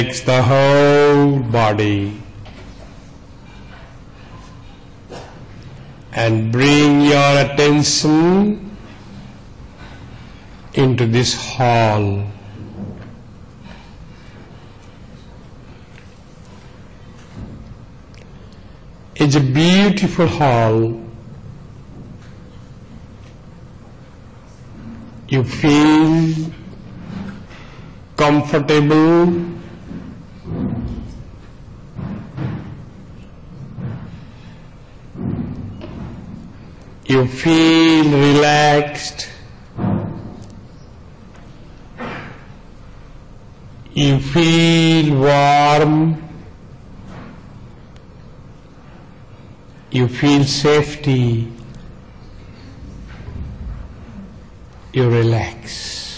Relax the whole body and bring your attention into this hall. It's a beautiful hall. You feel comfortable. You feel relaxed. You feel warm. You feel safety. You relax.